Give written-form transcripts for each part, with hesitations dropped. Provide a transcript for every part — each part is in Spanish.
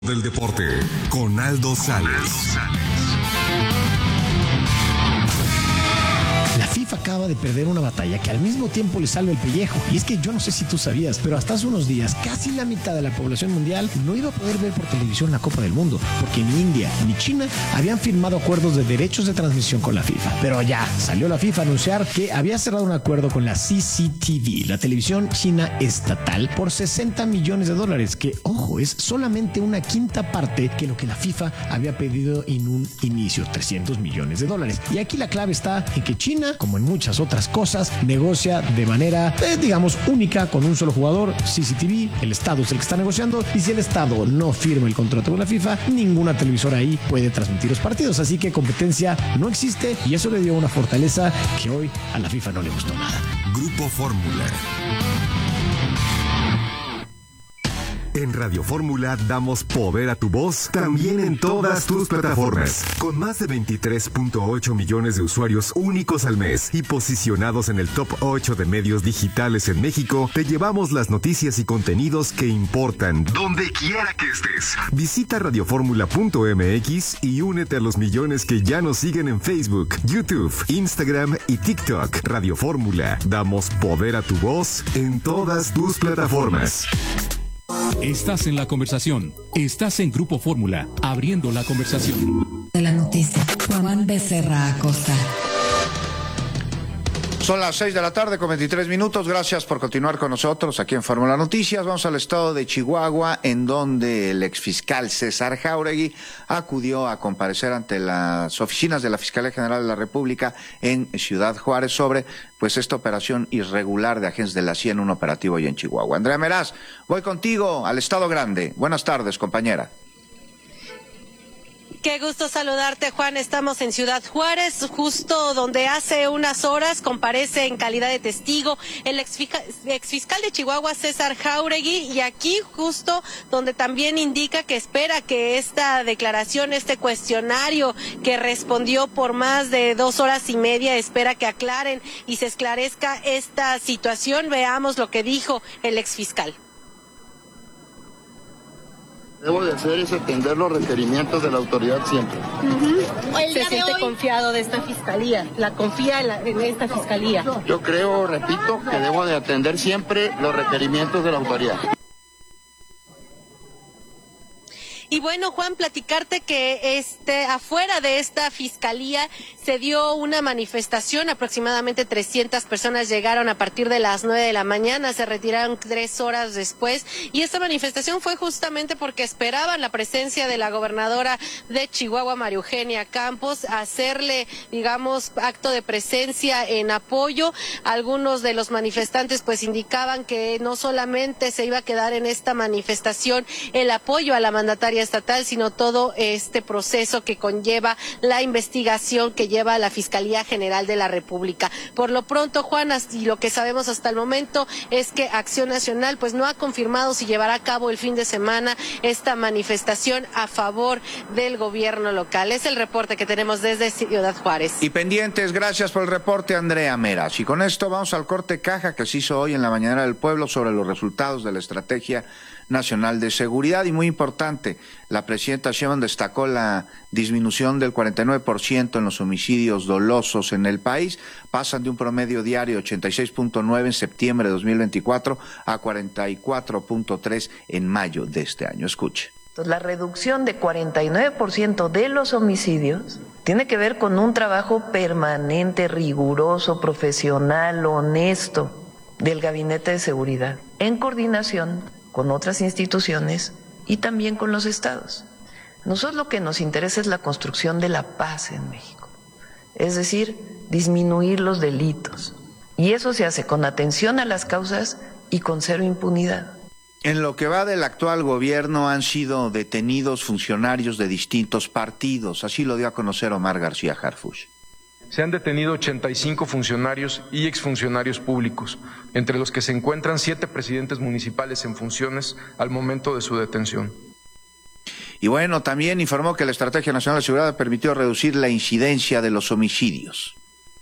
Del deporte con Aldo Sales. La FIFA acaba de perder una batalla que al mismo tiempo le salva el pellejo. Y es que yo no sé si tú sabías, pero hasta hace unos días casi la mitad de la población mundial no iba a poder ver por televisión la Copa del Mundo, porque ni India ni China habían firmado acuerdos de derechos de transmisión con la FIFA. Pero ya salió la FIFA a anunciar que había cerrado un acuerdo con la CCTV, la televisión china estatal, por $60 millones, que, ojo, es solamente una quinta parte que lo que la FIFA había pedido en un inicio, $300 millones. Y aquí la clave está en que China, como en muchas otras cosas, negocia de manera, digamos, única con un solo jugador, CCTV. El Estado es el que está negociando, y si el Estado no firma el contrato con la FIFA, ninguna televisora ahí puede transmitir los partidos. Así que competencia no existe, y eso le dio una fortaleza que hoy a la FIFA no le gustó nada. Grupo Fórmula. En Radio Fórmula damos poder a tu voz también en todas tus plataformas. Con más de 23.8 millones de usuarios únicos al mes y posicionados en el top 8 de medios digitales en México, te llevamos las noticias y contenidos que importan donde quiera que estés. Visita radioformula.mx y únete a los millones que ya nos siguen en Facebook, YouTube, Instagram y TikTok. Radio Fórmula, damos poder a tu voz en todas tus plataformas. Estás en la conversación. Estás en Grupo Fórmula, abriendo la conversación. De la noticia, Juan Becerra Acosta. Son las 6 de la tarde con 23 minutos. Gracias por continuar con nosotros aquí en Fórmula Noticias. Vamos al estado de Chihuahua, en donde el exfiscal César Jáuregui acudió a comparecer ante las oficinas de la Fiscalía General de la República en Ciudad Juárez sobre esta operación irregular de agentes de la CIA en un operativo allá en Chihuahua. Andrea Meraz, voy contigo al Estado Grande. Buenas tardes, compañera. Qué gusto saludarte, Juan. Estamos en Ciudad Juárez, justo donde hace unas horas comparece en calidad de testigo el exfiscal de Chihuahua, César Jáuregui, y aquí justo donde también indica que espera que esta declaración, este cuestionario que respondió por más de 2 horas y media, espera que aclaren y se esclarezca esta situación. Veamos lo que dijo el exfiscal. Debo de hacer es atender los requerimientos de la autoridad siempre. ¿Se siente confiado de esta fiscalía? ¿La confía en esta fiscalía? Yo creo, repito, que debo de atender siempre los requerimientos de la autoridad. Y bueno, Juan, platicarte que afuera de esta fiscalía se dio una manifestación, aproximadamente 300 personas llegaron a partir de las 9 de la mañana, se retiraron 3 horas después, y esta manifestación fue justamente porque esperaban la presencia de la gobernadora de Chihuahua, María Eugenia Campos, hacerle, digamos, acto de presencia en apoyo. Algunos de los manifestantes pues indicaban que no solamente se iba a quedar en esta manifestación el apoyo a la mandataria estatal, sino todo este proceso que conlleva la investigación que lleva a la Fiscalía General de la República. Por lo pronto, Juan, y lo que sabemos hasta el momento es que Acción Nacional pues no ha confirmado si llevará a cabo el fin de semana esta manifestación a favor del gobierno local. Es el reporte que tenemos desde Ciudad Juárez. Y pendientes, gracias por el reporte, Andrea Meraz. Y con esto vamos al corte caja que se hizo hoy en la Mañanera del Pueblo sobre los resultados de la Estrategia Nacional de Seguridad. Y muy importante, la presidenta Sheinbaum destacó la disminución del 49% en los homicidios dolosos en el país. Pasan de un promedio diario de 86.9 en septiembre de 2024 a 44.3 en mayo de este año. Escuche. Entonces, la reducción de 49% de los homicidios tiene que ver con un trabajo permanente, riguroso, profesional, honesto del Gabinete de Seguridad, en coordinación con otras instituciones y también con los estados. Nosotros lo que nos interesa es la construcción de la paz en México, es decir, disminuir los delitos. Y eso se hace con atención a las causas y con cero impunidad. En lo que va del actual gobierno han sido detenidos funcionarios de distintos partidos, así lo dio a conocer Omar García Harfuch. Se han detenido 85 funcionarios y exfuncionarios públicos, entre los que se encuentran 7 presidentes municipales en funciones al momento de su detención. Y bueno, también informó que la Estrategia Nacional de Seguridad permitió reducir la incidencia de los homicidios.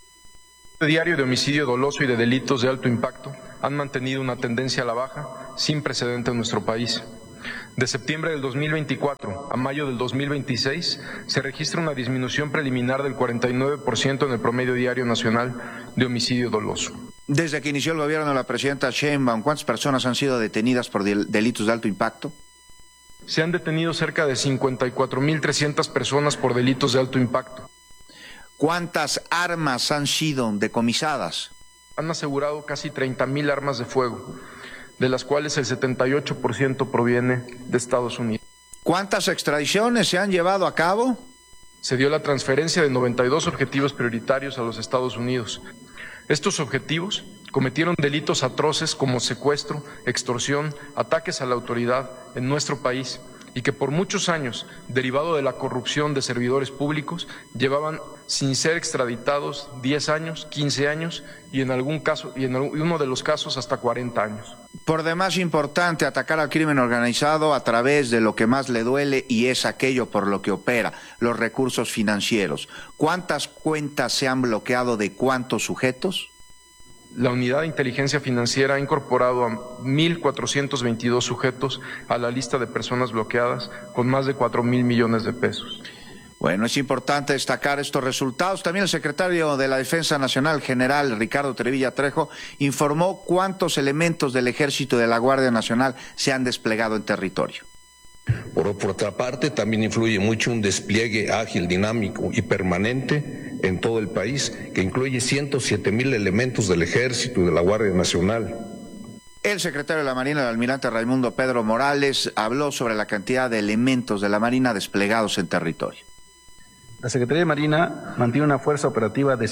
El diario de homicidio doloso y de delitos de alto impacto han mantenido una tendencia a la baja sin precedente en nuestro país. De septiembre del 2024 a mayo del 2026 se registra una disminución preliminar del 49% en el promedio diario nacional de homicidio doloso. Desde que inició el gobierno de la presidenta Sheinbaum, ¿cuántas personas han sido detenidas por delitos de alto impacto? Se han detenido cerca de 54.300 personas por delitos de alto impacto. ¿Cuántas armas han sido decomisadas? Han asegurado casi 30.000 armas de fuego, de las cuales el 78% proviene de Estados Unidos. ¿Cuántas extradiciones se han llevado a cabo? Se dio la transferencia de 92 objetivos prioritarios a los Estados Unidos. Estos objetivos cometieron delitos atroces como secuestro, extorsión, ataques a la autoridad en nuestro país y que por muchos años, derivado de la corrupción de servidores públicos, llevaban sin ser extraditados 10 años, 15 años y en uno de los casos hasta 40 años. Por demás importante atacar al crimen organizado a través de lo que más le duele y es aquello por lo que opera, los recursos financieros. ¿Cuántas cuentas se han bloqueado de cuántos sujetos? La Unidad de Inteligencia Financiera ha incorporado a 1.422 sujetos a la lista de personas bloqueadas con más de 4.000 millones de pesos. Bueno, es importante destacar estos resultados. También el secretario de la Defensa Nacional, general Ricardo Trevilla Trejo, informó cuántos elementos del Ejército y de la Guardia Nacional se han desplegado en territorio. Por otra parte, también influye mucho un despliegue ágil, dinámico y permanente en todo el país, que incluye 107,000 elementos del Ejército y de la Guardia Nacional. El secretario de la Marina, el almirante Raimundo Pedro Morales, habló sobre la cantidad de elementos de la Marina desplegados en territorio. La Secretaría de Marina mantiene una fuerza operativa de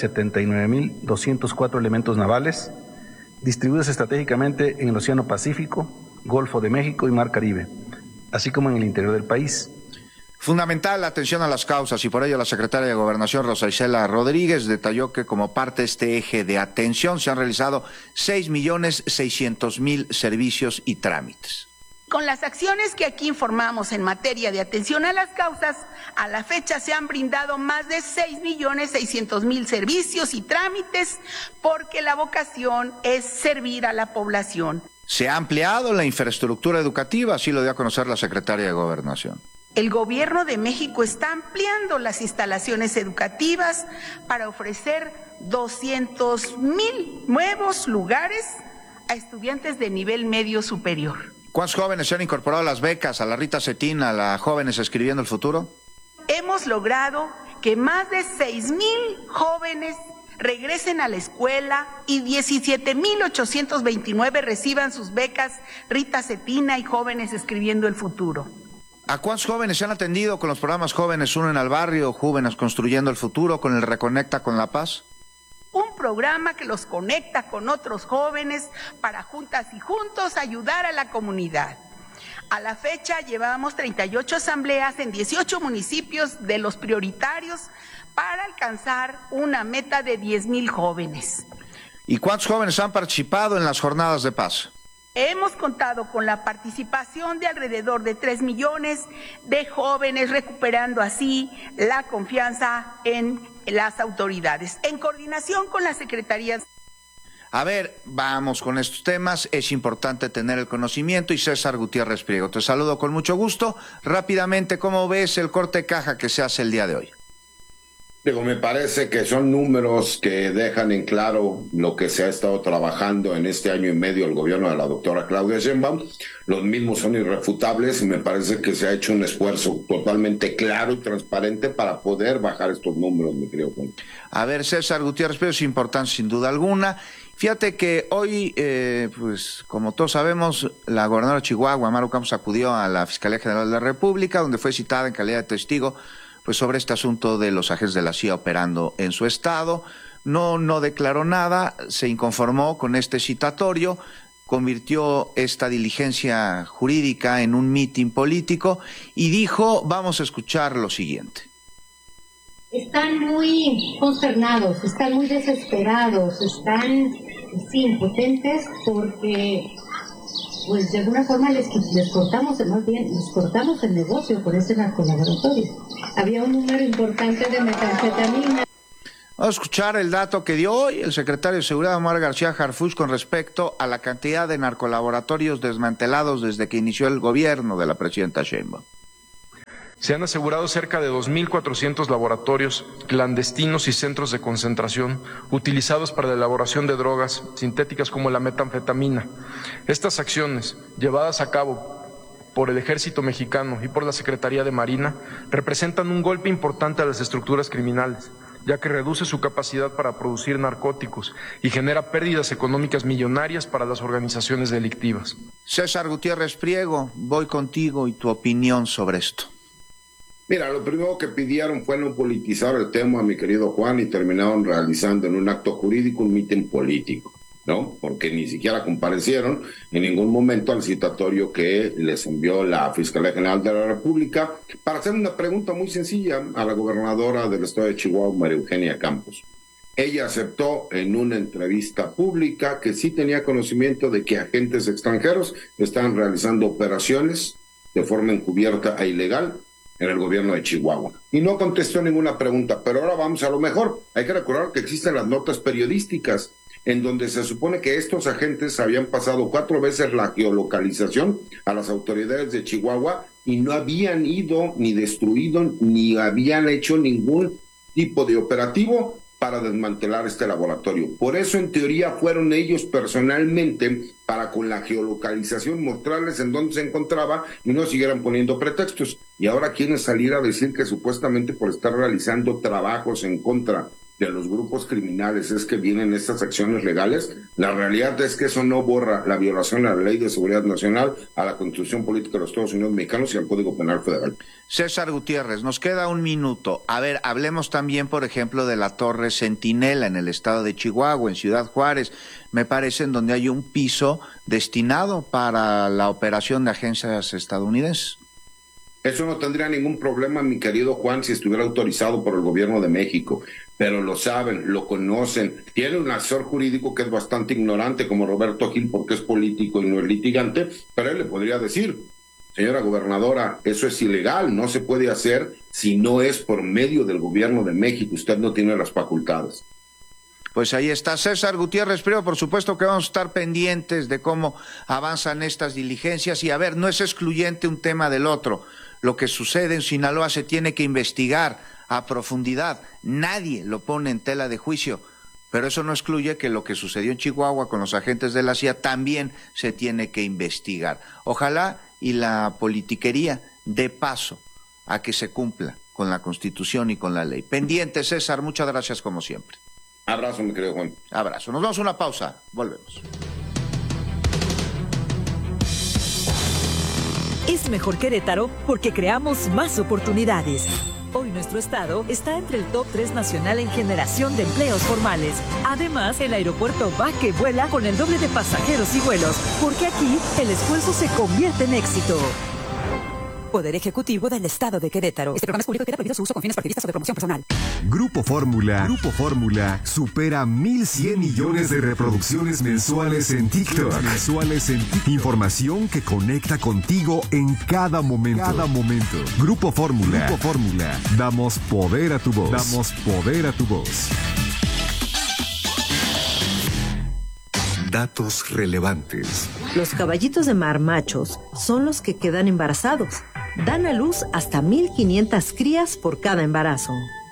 79.204 elementos navales, distribuidos estratégicamente en el Océano Pacífico, Golfo de México y Mar Caribe, así como en el interior del país. Fundamental la atención a las causas y por ello la secretaria de Gobernación, Rosa Isela Rodríguez, detalló que como parte de este eje de atención se han realizado 6.600.000 servicios y trámites. Con las acciones que aquí informamos en materia de atención a las causas, a la fecha se han brindado más de 6.600.000 servicios y trámites porque la vocación es servir a la población. Se ha ampliado la infraestructura educativa, así lo dio a conocer la secretaria de Gobernación. El Gobierno de México está ampliando las instalaciones educativas para ofrecer 200,000 nuevos lugares a estudiantes de nivel medio superior. ¿Cuántos jóvenes se han incorporado a las becas, a la Rita Cetín, a la Jóvenes Escribiendo el Futuro? Hemos logrado que más de 6,000 jóvenes regresen a la escuela y 17,829 reciban sus becas Rita Cetina y Jóvenes Escribiendo el Futuro. ¿A cuántos jóvenes se han atendido con los programas Jóvenes Unen al Barrio, Jóvenes Construyendo el Futuro, con el Reconecta con la Paz? Un programa que los conecta con otros jóvenes para juntas y juntos ayudar a la comunidad. A la fecha llevamos 38 asambleas en 18 municipios de los prioritarios para alcanzar una meta de 10,000 jóvenes. ¿Y cuántos jóvenes han participado en las jornadas de paz? Hemos contado con la participación de alrededor de 3 millones de jóvenes, recuperando así la confianza en las autoridades, en coordinación con las secretarías. A ver, vamos con estos temas, es importante tener el conocimiento y César Gutiérrez Priego, te saludo con mucho gusto. Rápidamente, ¿cómo ves el corte de caja que se hace el día de hoy? Me parece que son números que dejan en claro lo que se ha estado trabajando en este año y medio el gobierno de la doctora Claudia Sheinbaum. Los mismos son irrefutables y me parece que se ha hecho un esfuerzo totalmente claro y transparente para poder bajar estos números, mi querido Juan. A ver, César Gutiérrez, pero es importante sin duda alguna. Fíjate que hoy, pues como todos sabemos, la gobernadora de Chihuahua, Maru Campos, acudió a la Fiscalía General de la República, donde fue citada en calidad de testigo pues sobre este asunto de los agentes de la CIA operando en su estado. No declaró nada, se inconformó con este citatorio, convirtió esta diligencia jurídica en un mitin político y dijo, vamos a escuchar lo siguiente. Están muy consternados, están muy desesperados, están impotentes porque pues de alguna forma les cortamos el negocio por ese narcolaboratorio. Había un número importante de metanfetamina. Vamos a escuchar el dato que dio hoy el secretario de Seguridad, Omar García Harfuch, con respecto a la cantidad de narcolaboratorios desmantelados desde que inició el gobierno de la presidenta Sheinbaum. Se han asegurado cerca de 2.400 laboratorios clandestinos y centros de concentración utilizados para la elaboración de drogas sintéticas como la metanfetamina. Estas acciones, llevadas a cabo por el Ejército Mexicano y por la Secretaría de Marina, representan un golpe importante a las estructuras criminales, ya que reduce su capacidad para producir narcóticos y genera pérdidas económicas millonarias para las organizaciones delictivas. César Gutiérrez Priego, voy contigo y tu opinión sobre esto. Mira, lo primero que pidieron fue no politizar el tema, mi querido Juan, y terminaron realizando en un acto jurídico un mitin político, ¿no? Porque ni siquiera comparecieron en ningún momento al citatorio que les envió la Fiscalía General de la República para hacer una pregunta muy sencilla a la gobernadora del estado de Chihuahua, María Eugenia Campos. Ella aceptó en una entrevista pública que sí tenía conocimiento de que agentes extranjeros estaban realizando operaciones de forma encubierta e ilegal en el gobierno de Chihuahua. Y no contestó ninguna pregunta, pero ahora vamos a lo mejor. Hay que recordar que existen las notas periodísticas en donde se supone que estos agentes habían pasado 4 veces la geolocalización a las autoridades de Chihuahua y no habían ido ni destruido ni habían hecho ningún tipo de operativo para desmantelar este laboratorio. Por eso, en teoría, fueron ellos personalmente para con la geolocalización mostrarles en dónde se encontraba y no siguieran poniendo pretextos. Y ahora quieren salir a decir que supuestamente por estar realizando trabajos en contra de los grupos criminales es que vienen estas acciones legales. La realidad es que eso no borra la violación a la Ley de Seguridad Nacional, a la Constitución Política de los Estados Unidos Mexicanos y al Código Penal Federal. César Gutiérrez, nos queda un minuto. A ver, hablemos también, por ejemplo, de la Torre Centinela en el estado de Chihuahua, en Ciudad Juárez, me parece, en donde hay un piso destinado para la operación de agencias estadounidenses. Eso no tendría ningún problema, mi querido Juan, si estuviera autorizado por el gobierno de México. Pero lo saben, lo conocen. Tiene un asesor jurídico que es bastante ignorante, como Roberto Gil, porque es político y no es litigante, pero él le podría decir: señora gobernadora, eso es ilegal, no se puede hacer si no es por medio del gobierno de México. Usted no tiene las facultades. Pues ahí está César Gutiérrez Priego. Por supuesto que vamos a estar pendientes de cómo avanzan estas diligencias. Y a ver, no es excluyente un tema del otro. Lo que sucede en Sinaloa se tiene que investigar a profundidad. Nadie lo pone en tela de juicio. Pero eso no excluye que lo que sucedió en Chihuahua con los agentes de la CIA también se tiene que investigar. Ojalá y la politiquería dé paso a que se cumpla con la Constitución y con la ley. Pendiente, César, muchas gracias como siempre. Abrazo, mi querido Juan. Abrazo. Nos vamos a una pausa. Volvemos. Es mejor Querétaro porque creamos más oportunidades. Hoy nuestro estado está entre el top 3 nacional en generación de empleos formales. Además, el aeropuerto va que vuela con el doble de pasajeros y vuelos, porque aquí el esfuerzo se convierte en éxito. Poder Ejecutivo del Estado de Querétaro. Este programa es público y queda prohibido su uso con fines partidistas o de promoción personal. Grupo Fórmula supera 1,100 millones de reproducciones mensuales en TikTok. Información que conecta contigo en cada momento. Grupo Fórmula. Damos poder a tu voz. Datos relevantes. Los caballitos de mar machos son los que quedan embarazados. Dan a luz hasta 1,500 crías por cada embarazo.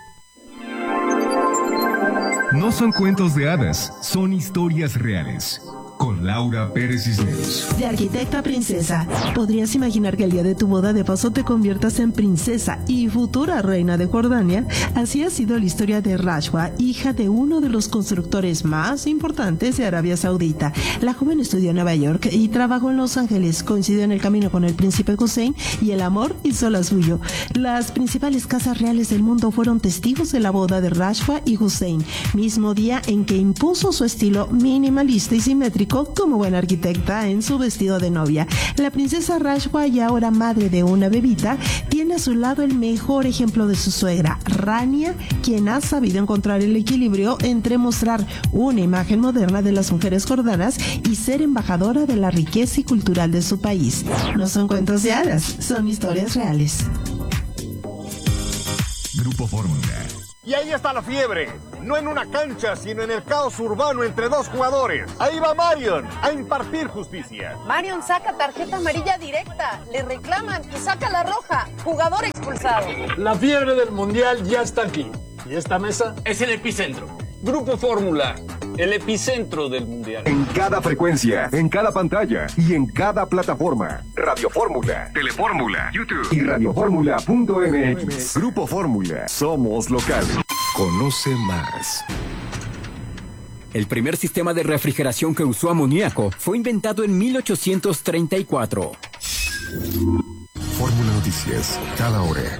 No son cuentos de hadas, son historias reales. Con Laura Pérez Cisneros. De arquitecta a princesa, ¿podrías imaginar que el día de tu boda de paso te conviertas en princesa y futura reina de Jordania? Así ha sido la historia de Rashwa, hija de uno de los constructores más importantes de Arabia Saudita. La joven estudió en Nueva York y trabajó en Los Ángeles. Coincidió en el camino con el príncipe Hussein y el amor hizo la suyo. Las principales casas reales del mundo fueron testigos de la boda de Rashwa y Hussein, mismo día en que impuso su estilo minimalista y simétrico como buena arquitecta en su vestido de novia. La princesa Rashwa, y ahora madre de una bebita, tiene a su lado el mejor ejemplo de su suegra, Rania, quien ha sabido encontrar el equilibrio entre mostrar una imagen moderna de las mujeres jordanas y ser embajadora de la riqueza y cultural de su país. No son cuentos de hadas, son historias reales. Grupo Fórmula. Y ahí está la fiebre, no en una cancha, sino en el caos urbano entre dos jugadores. Ahí va Marion a impartir justicia. Marion saca tarjeta amarilla directa, le reclaman y saca la roja, jugador expulsado. La fiebre del Mundial ya está aquí. ¿Y esta mesa? Es el epicentro. Grupo Fórmula, el epicentro del Mundial. En cada frecuencia, en cada pantalla y en cada plataforma. Radio Fórmula, Telefórmula, YouTube y radioformula.mx. Grupo Fórmula, somos locales. Conoce más. El primer sistema de refrigeración que usó amoníaco fue inventado en 1834. Fórmula Noticias, cada hora.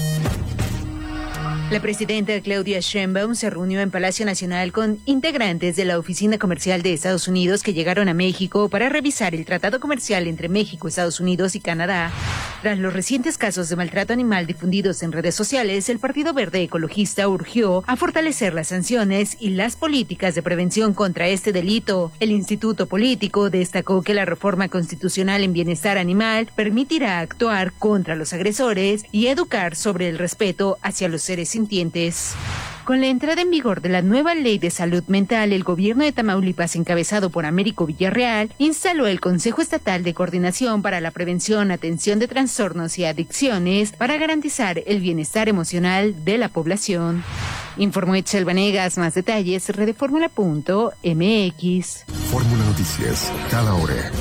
La presidenta Claudia Sheinbaum se reunió en Palacio Nacional con integrantes de la Oficina Comercial de Estados Unidos que llegaron a México para revisar el tratado comercial entre México, Estados Unidos y Canadá. Tras los recientes casos de maltrato animal difundidos en redes sociales, el Partido Verde Ecologista urgió a fortalecer las sanciones y las políticas de prevención contra este delito. El Instituto Político destacó que la reforma constitucional en bienestar animal permitirá actuar contra los agresores y educar sobre el respeto hacia los seres sintientes. Con la entrada en vigor de la nueva Ley de Salud Mental, el gobierno de Tamaulipas, encabezado por Américo Villarreal, instaló el Consejo Estatal de Coordinación para la Prevención, Atención de Trastornos y Adicciones para garantizar el bienestar emocional de la población. Informó Itzel Vanegas. Más detalles, redeformula.mx. Fórmula Noticias, cada hora.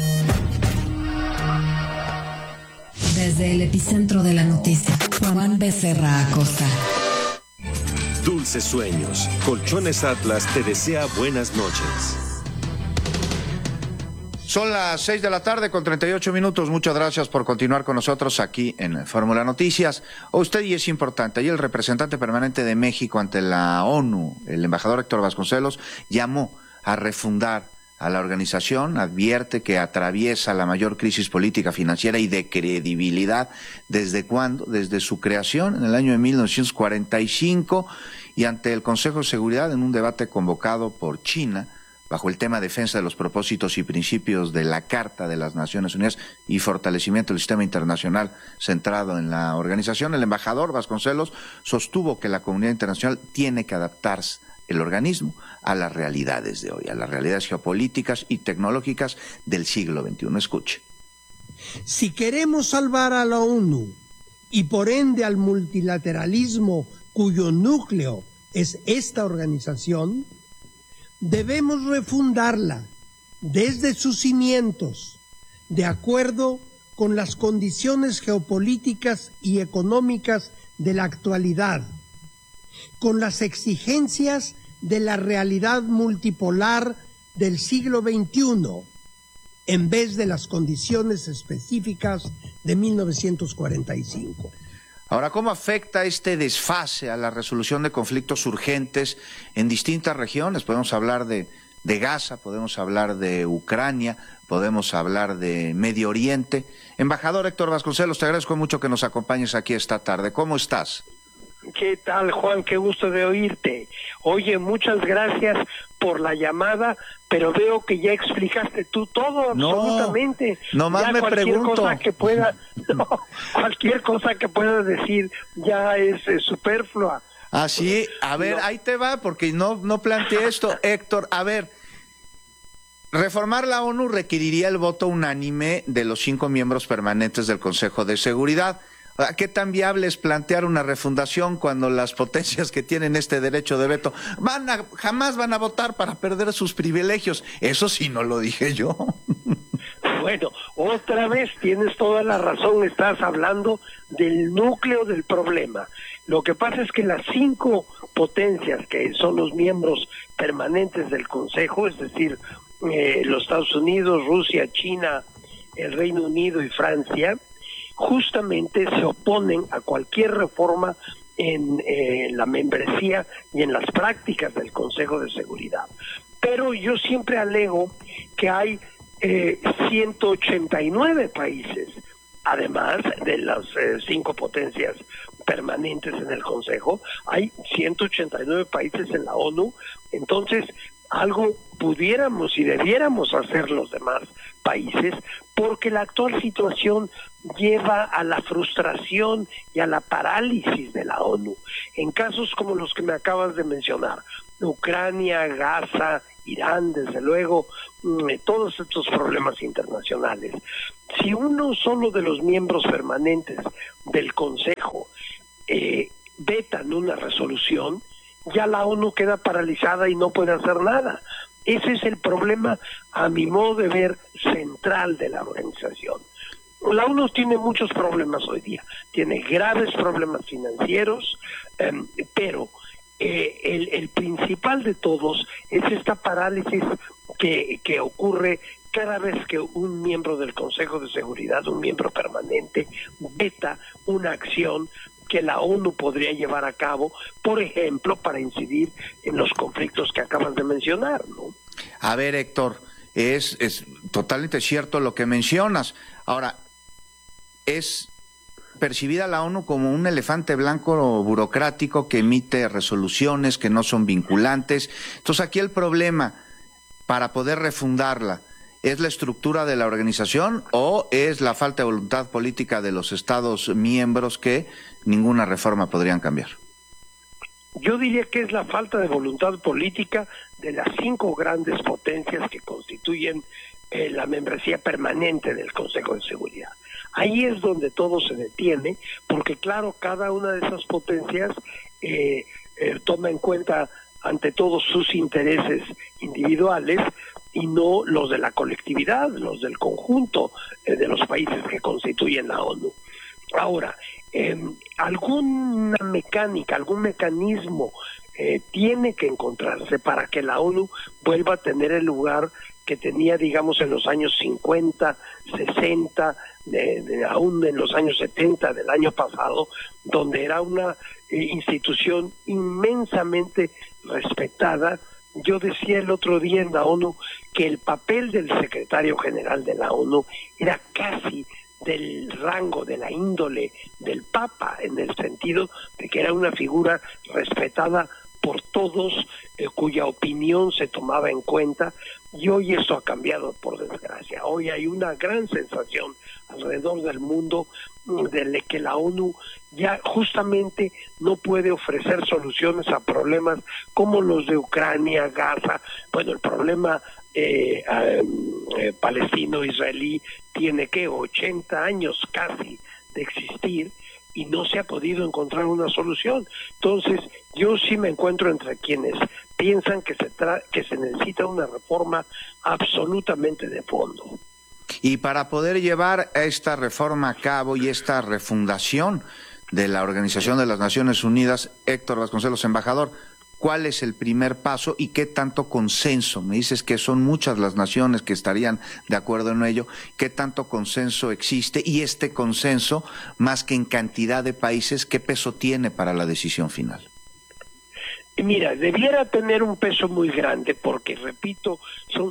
Desde el epicentro de la noticia, Juan Becerra Acosta. Dulces sueños. Colchones Atlas te desea buenas noches. Son las 6 de la tarde con 38 minutos. Muchas gracias por continuar con nosotros aquí en Fórmula Noticias. Usted, y es importante, ayer el representante permanente de México ante la ONU, el embajador Héctor Vasconcelos, llamó a refundar a la organización, advierte que atraviesa la mayor crisis política, financiera y de credibilidad. ¿Desde cuándo? Desde su creación en el año de 1945 y ante el Consejo de Seguridad en un debate convocado por China bajo el tema defensa de los propósitos y principios de la Carta de las Naciones Unidas y fortalecimiento del sistema internacional centrado en la organización. El embajador Vasconcelos sostuvo que la comunidad internacional tiene que adaptarse el organismo a las realidades de hoy, a las realidades geopolíticas y tecnológicas del siglo XXI. Escuche. Si queremos salvar a la ONU y por ende al multilateralismo cuyo núcleo es esta organización, debemos refundarla desde sus cimientos, de acuerdo con las condiciones geopolíticas y económicas de la actualidad, con las exigencias de la realidad multipolar del siglo XXI, en vez de las condiciones específicas de 1945. Ahora, ¿cómo afecta este desfase a la resolución de conflictos urgentes en distintas regiones? Podemos hablar de Gaza, podemos hablar de Ucrania, podemos hablar de Medio Oriente. Embajador Héctor Vasconcelos, te agradezco mucho que nos acompañes aquí esta tarde. ¿Cómo estás? ¿Qué tal, Juan? Qué gusto de oírte. Oye, muchas gracias por la llamada, pero veo que ya explicaste tú todo, absolutamente. No, nomás me pregunto. Cualquier cosa que puedas decir ya es superflua. Así, a ver, ahí te va, porque no planteé esto. Héctor, a ver, reformar la ONU requeriría el voto unánime de los 5 miembros permanentes del Consejo de Seguridad. ¿Qué tan viable es plantear una refundación cuando las potencias que tienen este derecho de veto jamás van a votar para perder sus privilegios? Eso sí no lo dije yo. Bueno, otra vez tienes toda la razón, estás hablando del núcleo del problema. Lo que pasa es que las 5 potencias que son los miembros permanentes del Consejo, es decir, los Estados Unidos, Rusia, China, el Reino Unido y Francia, justamente se oponen a cualquier reforma en la membresía y en las prácticas del Consejo de Seguridad. Pero yo siempre alego que hay 189 países, además de las 5 potencias permanentes en el Consejo, hay 189 países en la ONU. Entonces, algo pudiéramos y debiéramos hacer los demás países, porque la actual situación lleva a la frustración y a la parálisis de la ONU. En casos como los que me acabas de mencionar, Ucrania, Gaza, Irán, desde luego, todos estos problemas internacionales. Si uno solo de los miembros permanentes del Consejo vetan una resolución, ya la ONU queda paralizada y no puede hacer nada. Ese es el problema, a mi modo de ver, central de la organización. La ONU tiene muchos problemas hoy día, tiene graves problemas financieros, pero el principal de todos es esta parálisis que ocurre cada vez que un miembro del Consejo de Seguridad, un miembro permanente, veta una acción que la ONU podría llevar a cabo, por ejemplo, para incidir en los conflictos que acabas de mencionar, ¿no? A ver, Héctor, es totalmente cierto lo que mencionas. Ahora, es percibida la ONU como un elefante blanco burocrático que emite resoluciones que no son vinculantes. Entonces, aquí el problema, para poder refundarla, ¿es la estructura de la organización o es la falta de voluntad política de los Estados miembros que ninguna reforma podrían cambiar? Yo diría que es la falta de voluntad política de las 5 grandes potencias que constituyen la membresía permanente del Consejo de Seguridad. Ahí es donde todo se detiene, porque claro, cada una de esas potencias toma en cuenta ante todo sus intereses individuales y no los de la colectividad, los del conjunto de los países que constituyen la ONU. Ahora, alguna mecánica, algún mecanismo tiene que encontrarse para que la ONU vuelva a tener el lugar que tenía, digamos, en los años 50, 60, aún en los años 70 del año pasado, donde era una institución inmensamente respetada. Yo decía el otro día en la ONU que el papel del secretario general de la ONU era casi del rango, de la índole del Papa, en el sentido de que era una figura respetada por todos, cuya opinión se tomaba en cuenta, y hoy esto ha cambiado, por desgracia. Hoy hay una gran sensación alrededor del mundo de que la ONU ya justamente no puede ofrecer soluciones a problemas como los de Ucrania, Gaza. Bueno, el problema palestino-israelí tiene que 80 años casi de existir y no se ha podido encontrar una solución. Entonces, yo sí me encuentro entre quienes piensan que se necesita una reforma absolutamente de fondo. Y para poder llevar esta reforma a cabo y esta refundación de la Organización de las Naciones Unidas, Héctor Vasconcelos, embajador, ¿cuál es el primer paso y qué tanto consenso? Me dices que son muchas las naciones que estarían de acuerdo en ello. ¿Qué tanto consenso existe? Y este consenso, más que en cantidad de países, ¿qué peso tiene para la decisión final? Mira, debiera tener un peso muy grande porque, repito, son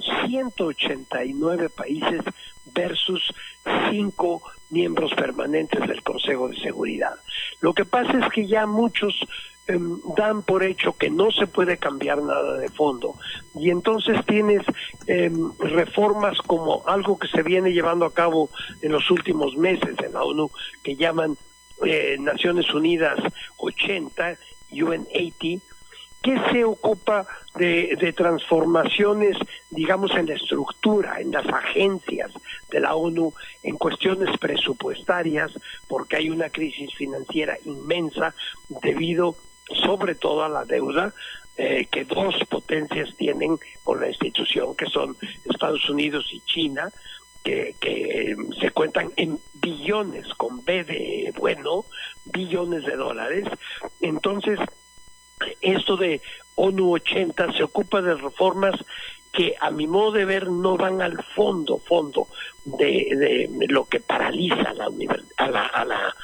189 países versus 5 miembros permanentes del Consejo de Seguridad. Lo que pasa es que ya muchos dan por hecho que no se puede cambiar nada de fondo y entonces tienes reformas como algo que se viene llevando a cabo en los últimos meses en la ONU que llaman Naciones Unidas 80, UN 80, que se ocupa de transformaciones, digamos, en la estructura, en las agencias de la ONU, en cuestiones presupuestarias, porque hay una crisis financiera inmensa debido sobre todo a la deuda que 2 potencias tienen con la institución, que son Estados Unidos y China, que se cuentan en billones, con B de bueno, billones de dólares. Entonces, esto de ONU 80 se ocupa de reformas que a mi modo de ver no van al fondo de lo que paraliza a las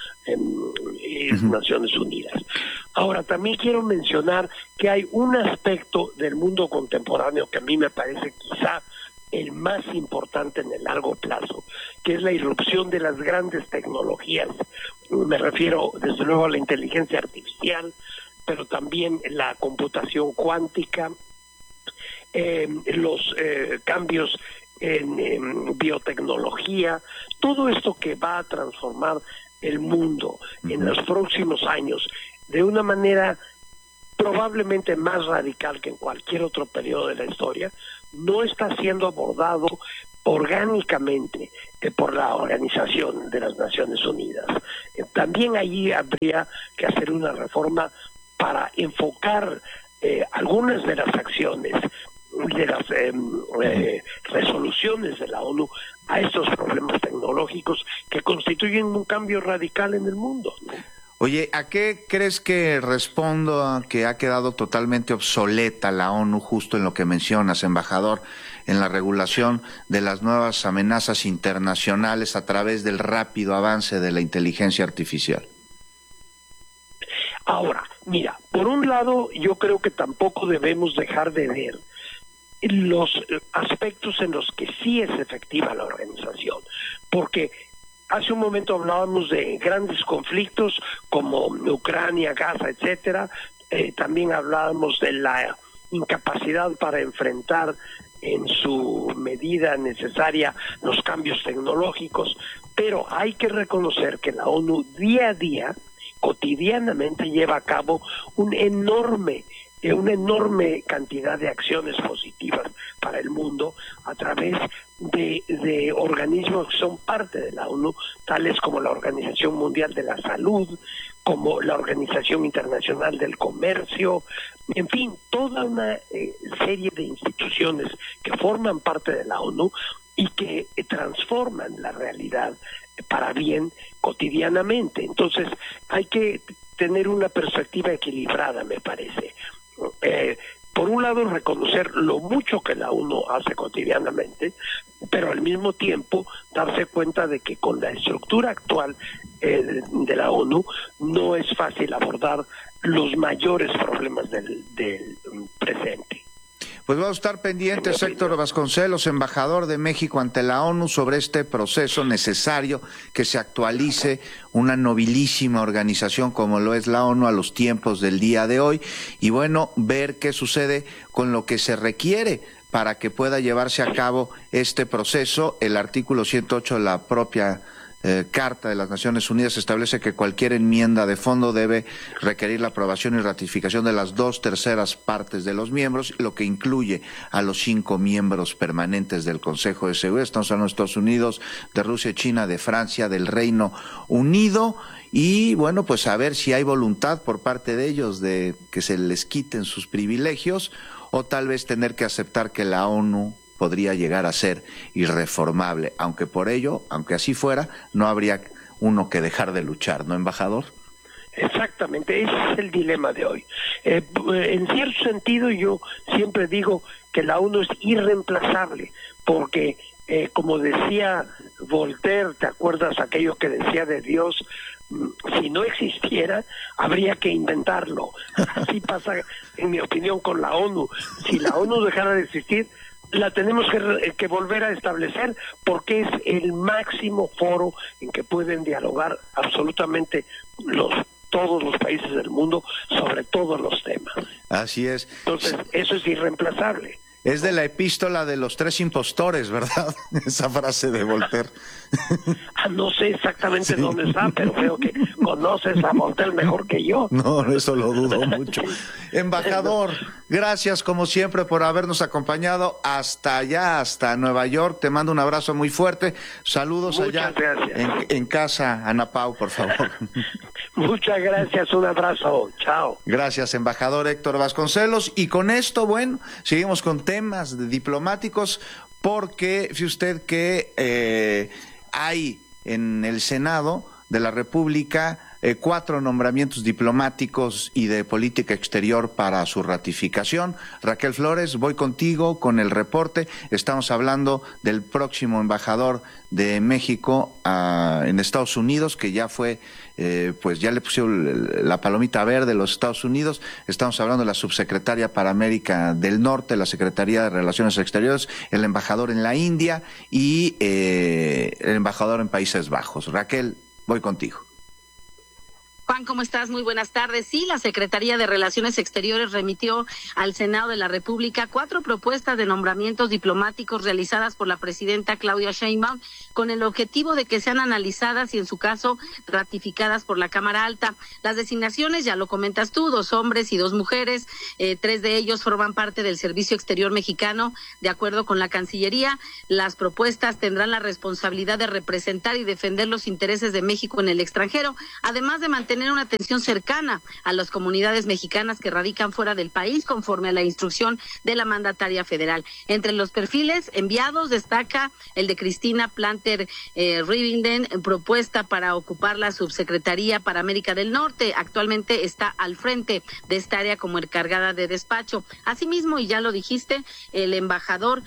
Naciones Unidas. Ahora, también quiero mencionar que hay un aspecto del mundo contemporáneo que a mí me parece quizá el más importante en el largo plazo, que es la irrupción de las grandes tecnologías. Me refiero desde luego a la inteligencia artificial, pero también la computación cuántica, los cambios en biotecnología, todo esto que va a transformar el mundo en los próximos años de una manera probablemente más radical que en cualquier otro periodo de la historia, no está siendo abordado orgánicamente por la Organización de las Naciones Unidas. También allí habría que hacer una reforma para enfocar algunas de las acciones, de las resoluciones de la ONU a estos problemas tecnológicos que constituyen un cambio radical en el mundo, ¿no? Oye, ¿a qué crees que respondo a que ha quedado totalmente obsoleta la ONU, justo en lo que mencionas, embajador, en la regulación de las nuevas amenazas internacionales a través del rápido avance de la inteligencia artificial? Ahora, mira, por un lado, yo creo que tampoco debemos dejar de ver los aspectos en los que sí es efectiva la organización, porque hace un momento hablábamos de grandes conflictos como Ucrania, Gaza, etcétera. También hablábamos de la incapacidad para enfrentar en su medida necesaria los cambios tecnológicos, pero hay que reconocer que la ONU día a día, cotidianamente, lleva a cabo una enorme cantidad de acciones positivas para el mundo a través de organismos que son parte de la ONU, tales como la Organización Mundial de la Salud, como la Organización Internacional del Comercio, en fin, toda una serie de instituciones que forman parte de la ONU y que transforman la realidad para bien cotidianamente. Entonces, hay que tener una perspectiva equilibrada, me parece. Por un lado, reconocer lo mucho que la ONU hace cotidianamente, pero al mismo tiempo darse cuenta de que con la estructura actual de la ONU no es fácil abordar los mayores problemas del presente. Pues vamos a estar pendientes, Héctor Vasconcelos, embajador de México ante la ONU, sobre este proceso necesario que se actualice una nobilísima organización como lo es la ONU a los tiempos del día de hoy, y bueno, ver qué sucede con lo que se requiere para que pueda llevarse a cabo este proceso. El artículo 108 de la propia Carta de las Naciones Unidas establece que cualquier enmienda de fondo debe requerir la aprobación y ratificación de las 2/3 partes de los miembros, lo que incluye a los 5 miembros permanentes del Consejo de Seguridad. Estamos hablando de Estados Unidos, de Rusia, China, de Francia, del Reino Unido, y bueno, pues a ver si hay voluntad por parte de ellos de que se les quiten sus privilegios, o tal vez tener que aceptar que la ONU podría llegar a ser irreformable, aunque por ello, aunque así fuera, no habría uno que dejar de luchar, ¿no, embajador? Exactamente, ese es el dilema de hoy. En cierto sentido, yo siempre digo que la ONU es irreemplazable, porque como decía Voltaire, ¿te acuerdas aquello que decía de Dios? Si no existiera, habría que inventarlo. Así pasa, en mi opinión, con la ONU. Si la ONU dejara de existir, la tenemos que volver a establecer, porque es el máximo foro en que pueden dialogar absolutamente todos los países del mundo sobre todos los temas. Así es. Entonces, eso es irreemplazable. Es de la epístola de los 3 impostores, ¿verdad? Esa frase de Voltaire. No sé exactamente dónde está, pero veo que conoces a Voltaire mejor que yo. No, eso lo dudo mucho. Embajador, gracias como siempre por habernos acompañado hasta allá, hasta Nueva York. Te mando un abrazo muy fuerte. Saludos. Muchas allá en casa, Ana Pau, por favor. Muchas gracias, un abrazo. Chao. Gracias, embajador Héctor Vasconcelos. Y con esto, bueno, seguimos con temas diplomáticos, porque fíjese usted que hay en el Senado de la República 4 nombramientos diplomáticos y de política exterior para su ratificación. Raquel Flores, voy contigo con el reporte. Estamos hablando del próximo embajador de México en Estados Unidos, que ya fue, pues ya le pusieron la palomita verde los Estados Unidos. Estamos hablando de la subsecretaria para América del Norte, la Secretaría de Relaciones Exteriores, el embajador en la India y el embajador en Países Bajos. Raquel, voy contigo. Juan Juan, ¿cómo estás? Muy buenas tardes. Sí, la Secretaría de Relaciones Exteriores remitió al Senado de la República 4 propuestas de nombramientos diplomáticos realizadas por la presidenta Claudia Sheinbaum con el objetivo de que sean analizadas y, en su caso, ratificadas por la Cámara Alta. Las designaciones, ya lo comentas tú, 2 hombres y 2 mujeres, 3 de ellos forman parte del Servicio Exterior Mexicano. De acuerdo con la Cancillería, las propuestas tendrán la responsabilidad de representar y defender los intereses de México en el extranjero, además de mantener una atención cercana a las comunidades mexicanas que radican fuera del país, conforme a la instrucción de la mandataria federal. Entre los perfiles enviados destaca el de Cristina Planter Rivenden, propuesta para ocupar la subsecretaría para América del Norte. Actualmente está al frente de esta área como encargada de despacho. Asimismo, y ya lo dijiste, el embajador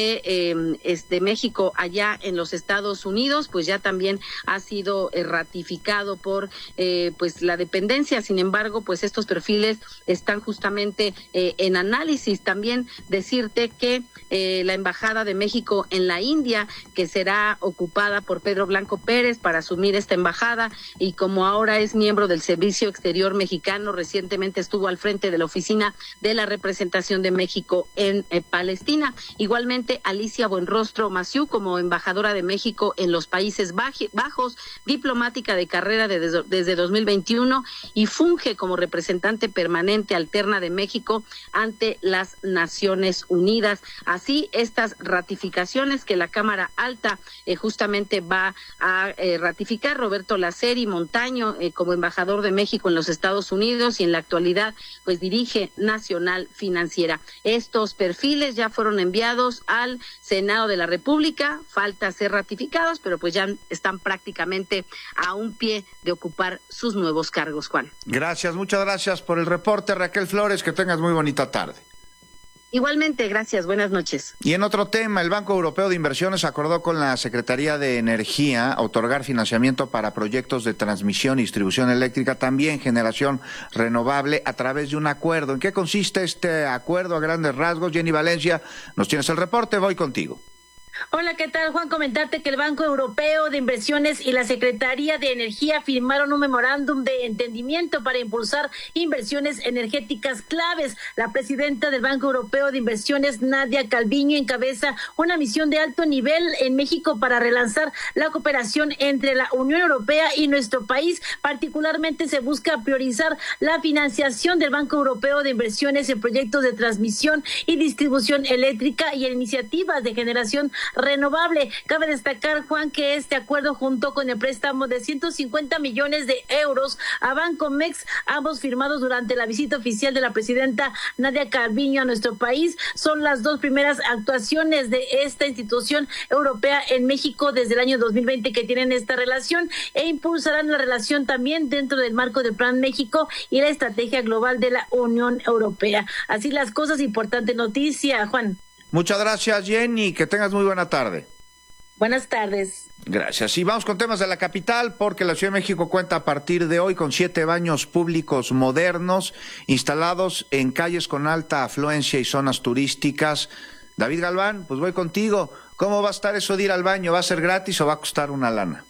de México allá en los Estados Unidos, pues ya también ha sido ratificado por pues la dependencia. Sin embargo, pues estos perfiles están justamente en análisis. También decirte que la Embajada de México en la India, que será ocupada por Pedro Blanco Pérez para asumir esta embajada, y como ahora es miembro del Servicio Exterior Mexicano, recientemente estuvo al frente de la oficina de la representación de México en Palestina. Igualmente, Alicia Buenrostro Maciú como embajadora de México en los Países Bajos, diplomática de carrera desde 2021, y funge como representante permanente alterna de México ante las Naciones Unidas. Así, estas ratificaciones que la Cámara Alta justamente va a ratificar: Roberto Laceri Montaño como embajador de México en los Estados Unidos, y en la actualidad pues dirige Nacional Financiera. Estos perfiles ya fueron enviados al Senado de la República, falta ser ratificados, pero pues ya están prácticamente a un pie de ocupar sus nuevos cargos, Juan. Gracias, muchas gracias por el reporte, Raquel Flores, que tengas muy bonita tarde. Igualmente, gracias, buenas noches. Y en otro tema, el Banco Europeo de Inversiones acordó con la Secretaría de Energía otorgar financiamiento para proyectos de transmisión y distribución eléctrica, también generación renovable, a través de un acuerdo. ¿En qué consiste este acuerdo a grandes rasgos? Jenny Valencia, nos tienes el reporte, voy contigo. Hola, ¿qué tal, Juan? Comentarte que el Banco Europeo de Inversiones y la Secretaría de Energía firmaron un memorándum de entendimiento para impulsar inversiones energéticas claves. La presidenta del Banco Europeo de Inversiones, Nadia Calviño, encabeza una misión de alto nivel en México para relanzar la cooperación entre la Unión Europea y nuestro país. Particularmente se busca priorizar la financiación del Banco Europeo de Inversiones en proyectos de transmisión y distribución eléctrica y en iniciativas de generación renovable. Cabe destacar, Juan, que este acuerdo, junto con el préstamo de 150 millones de euros a Bancomex, ambos firmados durante la visita oficial de la presidenta Nadia Calviño a nuestro país, son las 2 primeras actuaciones de esta institución europea en México desde el año 2020 que tienen esta relación, e impulsarán la relación también dentro del marco del Plan México y la estrategia global de la Unión Europea. Así las cosas, importante noticia, Juan. Muchas gracias, Jenny, que tengas muy buena tarde. Buenas tardes. Gracias. Y vamos con temas de la capital, porque la Ciudad de México cuenta a partir de hoy con 7 baños públicos modernos instalados en calles con alta afluencia y zonas turísticas. David Galván, pues voy contigo. ¿Cómo va a estar eso de ir al baño? ¿Va a ser gratis o va a costar una lana?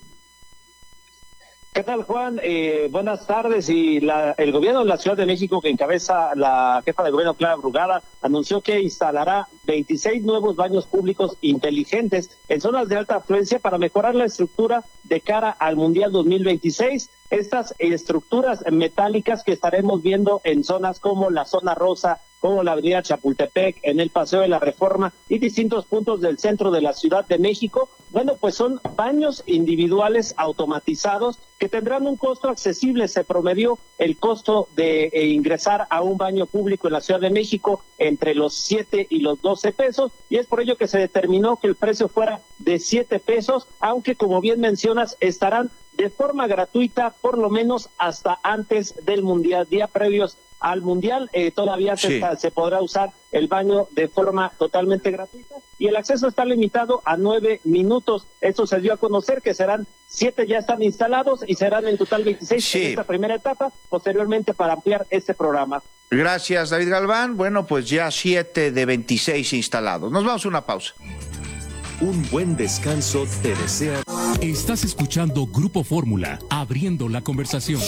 ¿Qué tal, Juan? Buenas tardes. Y el gobierno de la Ciudad de México, que encabeza la jefa de gobierno, Clara Brugada, anunció que instalará 26 nuevos baños públicos inteligentes en zonas de alta afluencia para mejorar la estructura de cara al Mundial 2026. Estas estructuras metálicas que estaremos viendo en zonas como la zona rosa, como la avenida Chapultepec, en el Paseo de la Reforma y distintos puntos del centro de la Ciudad de México, bueno, pues son baños individuales automatizados que tendrán un costo accesible. Se promedió el costo de ingresar a un baño público en la Ciudad de México entre los 7 y los 12 pesos, y es por ello que se determinó que el precio fuera de 7 pesos, aunque, como bien mencionas, estarán de forma gratuita por lo menos hasta antes del Mundial. Día previos al Mundial todavía se podrá usar el baño de forma totalmente gratuita, y el acceso está limitado a 9 minutos. Esto se dio a conocer que serán 7 ya están instalados y serán en total 26 en esta primera etapa, posteriormente para ampliar este programa. Gracias, David Galván. Bueno, pues ya 7 de 26 instalados. Nos vamos a una pausa. un buen descanso te desea. Estás escuchando Grupo Fórmula, abriendo la conversación.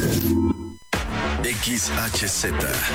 XHZ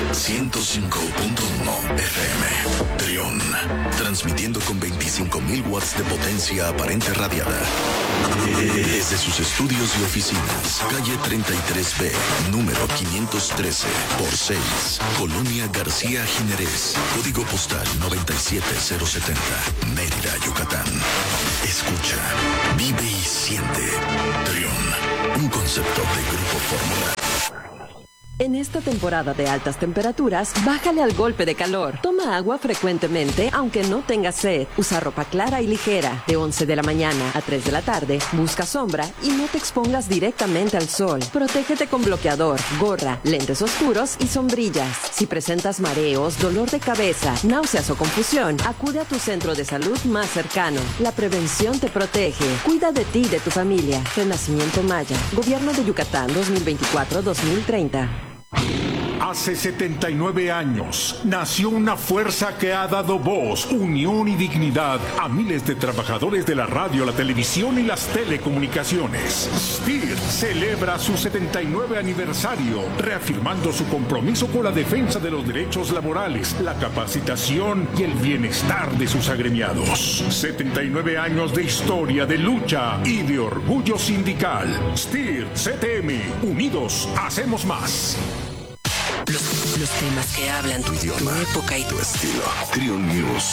105.1 FM Trión, transmitiendo con 25.000 watts de potencia aparente radiada desde sus estudios y oficinas, calle 33B, número 513 por 6, Colonia García Jiménez, código postal 97070, Mérida, Yucatán. Escucha, vive y siente. Trión, un concepto de Grupo Fórmula. En esta temporada de altas temperaturas, bájale al golpe de calor. Toma agua frecuentemente, aunque no tengas sed. Usa ropa clara y ligera. De 11 de la mañana a 3 de la tarde, busca sombra y no te expongas directamente al sol. Protégete con bloqueador, gorra, lentes oscuros y sombrillas. Si presentas mareos, dolor de cabeza, náuseas o confusión, acude a tu centro de salud más cercano. La prevención te protege. Cuida de ti y de tu familia. Renacimiento Maya. Gobierno de Yucatán 2024-2030. Hace 79 años nació una fuerza que ha dado voz, unión y dignidad a miles de trabajadores de la radio, la televisión y las telecomunicaciones. STIR celebra su 79 aniversario, reafirmando su compromiso con la defensa de los derechos laborales, la capacitación y el bienestar de sus agremiados. 79 años de historia, de lucha y de orgullo sindical. STIR CTM, unidos hacemos más. Los temas que hablan tu idioma, tu época y tu estilo. Trión News.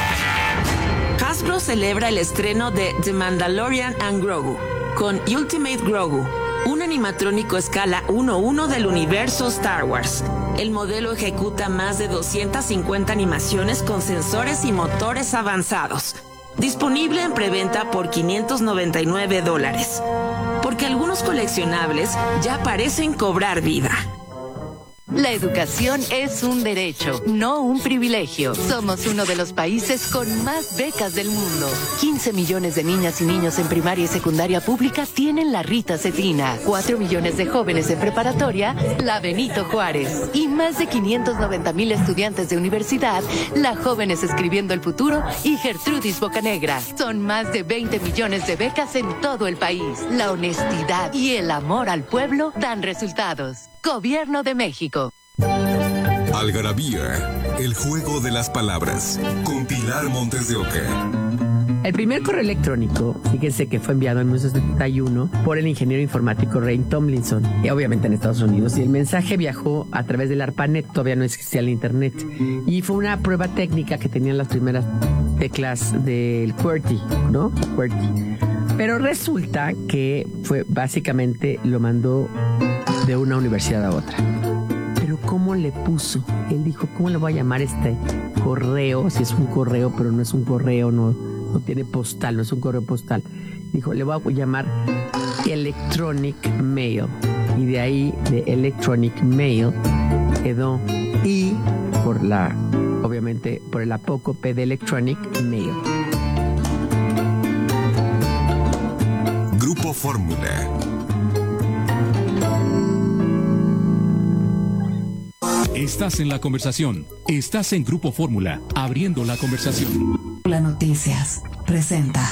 Hasbro celebra el estreno de The Mandalorian and Grogu con Ultimate Grogu, un animatrónico escala 1:1 del universo Star Wars. El modelo ejecuta más de 250 animaciones con sensores y motores avanzados. Disponible en preventa por $599. Porque algunos coleccionables ya parecen cobrar vida. La educación es un derecho, no un privilegio. Somos uno de los países con más becas del mundo. 15 millones de niñas y niños en primaria y secundaria pública tienen la Rita Cetina. 4 millones de jóvenes en preparatoria, la Benito Juárez. Y más de 590,000 estudiantes de universidad, la Jóvenes Escribiendo el Futuro y Gertrudis Bocanegra. Son más de 20 millones de becas en todo el país. La honestidad y el amor al pueblo dan resultados. Gobierno de México. Algarabía, el juego de las palabras, con Pilar Montes de Oca. El primer correo electrónico, fíjense que fue enviado en 1971 por el ingeniero informático Ray Tomlinson, obviamente en Estados Unidos, y el mensaje viajó a través del ARPANET, todavía no existía el internet, y fue una prueba técnica que tenían las primeras teclas del QWERTY, ¿no? QWERTY. Pero resulta que fue básicamente lo mandó de una universidad a otra. Pero ¿cómo le puso? Él dijo, ¿cómo le voy a llamar este correo? Si es un correo, pero no es un correo, no tiene postal, no es un correo postal. Dijo, le voy a llamar Electronic Mail. Y de ahí, de Electronic Mail, quedó I obviamente, por el apócope de Electronic Mail. Grupo Fórmula. Estás en la conversación. Estás en Grupo Fórmula, abriendo la conversación. La Noticias presenta